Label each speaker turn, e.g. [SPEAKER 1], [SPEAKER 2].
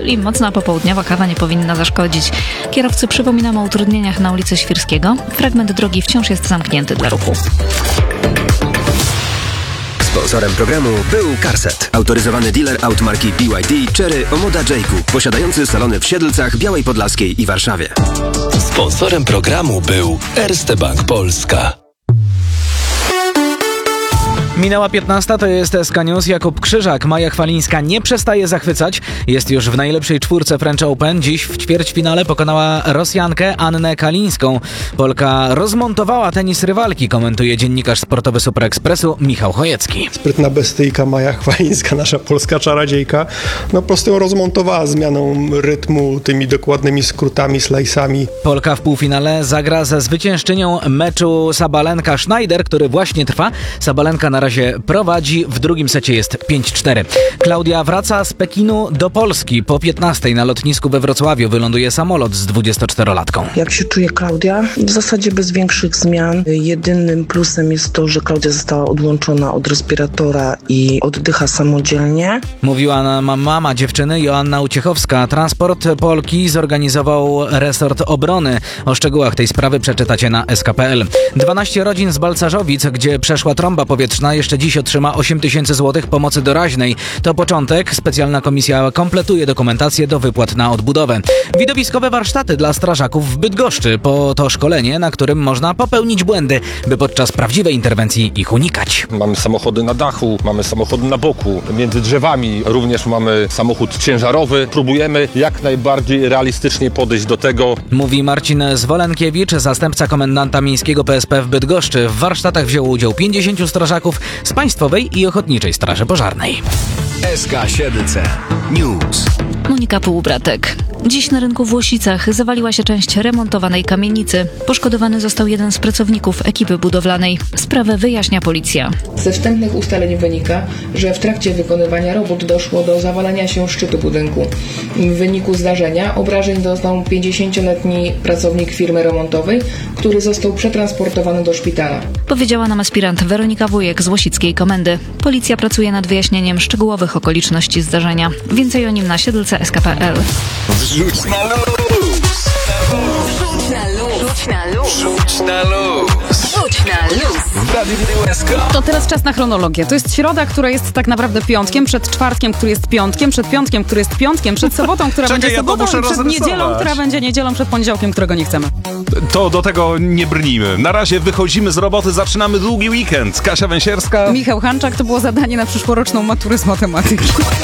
[SPEAKER 1] czyli mocna popołudniowa kawa nie powinna zaszkodzić. Kierowcy przypominamy o utrudnieniach na ulicy Świrskiego. Fragment drogi wciąż jest zamknięty dla ruchu.
[SPEAKER 2] Sponsorem programu był Carset, autoryzowany dealer aut marki BYD Chery o Moda J-ku, posiadający salony w Siedlcach, Białej Podlaskiej i Warszawie.
[SPEAKER 3] Sponsorem programu był Erste Bank Polska.
[SPEAKER 4] Minęła 15, to jest SK News. Jakub Krzyżak. Maja Chwalińska nie przestaje zachwycać. Jest już w najlepszej czwórce French Open. Dziś w ćwierćfinale pokonała Rosjankę Annę Kalińską. Polka rozmontowała tenis rywalki, komentuje dziennikarz sportowy Super Expressu Michał Chojecki.
[SPEAKER 5] Sprytna bestyjka Maja Chwalińska, nasza polska czarodziejka, po prostu ją rozmontowała zmianą rytmu, tymi dokładnymi skrótami, slajsami.
[SPEAKER 4] Polka w półfinale zagra ze zwyciężczynią meczu Sabalenka-Schneider, który właśnie trwa. Sabalenka na razie prowadzi, w drugim secie jest 5-4. Klaudia wraca z Pekinu do Polski. Po 15 na lotnisku we Wrocławiu wyląduje samolot z 24-latką.
[SPEAKER 6] Jak się czuje Klaudia? W zasadzie bez większych zmian. Jedynym plusem jest to, że Klaudia została odłączona od respiratora i oddycha samodzielnie.
[SPEAKER 4] Mówiła nam mama dziewczyny Joanna Uciechowska. Transport Polki zorganizował resort obrony. O szczegółach tej sprawy przeczytacie na sk.pl. 12 rodzin z Balcarzowic, gdzie przeszła trąba powietrzna, jeszcze dziś otrzyma 8 000 złotych pomocy doraźnej. To początek. Specjalna komisja kompletuje dokumentację do wypłat na odbudowę. Widowiskowe warsztaty dla strażaków w Bydgoszczy. Po to szkolenie, na którym można popełnić błędy, by podczas prawdziwej interwencji ich unikać.
[SPEAKER 7] Mamy samochody na dachu, mamy samochody na boku, między drzewami również mamy samochód ciężarowy. Próbujemy jak najbardziej realistycznie podejść do tego. Mówi Marcin Zwolenkiewicz, zastępca komendanta miejskiego PSP w Bydgoszczy. W warsztatach wzięło udział 50 strażaków z Państwowej i Ochotniczej Straży Pożarnej.
[SPEAKER 3] SK Siedlce News.
[SPEAKER 1] Monika Półbratek. Dziś na rynku w Łosicach zawaliła się część remontowanej kamienicy. Poszkodowany został jeden z pracowników ekipy budowlanej. Sprawę wyjaśnia policja.
[SPEAKER 8] Ze wstępnych ustaleń wynika, że w trakcie wykonywania robót doszło do zawalenia się szczytu budynku. W wyniku zdarzenia obrażeń doznał 50-letni pracownik firmy remontowej, który został przetransportowany do szpitala.
[SPEAKER 1] Powiedziała nam aspirant Weronika Wujek z Łosickiej Komendy. Policja pracuje nad wyjaśnieniem szczegółowych okoliczności zdarzenia. Więcej o nim na siedlce.sk.pl.
[SPEAKER 3] Wrzuć na luz!
[SPEAKER 9] Wrzuć na luz! Wrzuć na luz!
[SPEAKER 3] Wrzuć na luz!
[SPEAKER 9] Wrzuć na luz!
[SPEAKER 3] W Radiu SK.
[SPEAKER 10] To teraz czas na chronologię. To jest środa, która jest tak naprawdę piątkiem, przed czwartkiem, który jest piątkiem, przed piątkiem, który jest piątkiem, przed sobotą, która będzie sobotą, i przed niedzielą, która będzie niedzielą, przed poniedziałkiem, którego nie chcemy.
[SPEAKER 11] To do tego nie brnijmy. Na razie wychodzimy z roboty, zaczynamy długi weekend. Kasia Węsierska.
[SPEAKER 10] Michał Hanczak, to było zadanie na przyszłoroczną maturę z matematyki.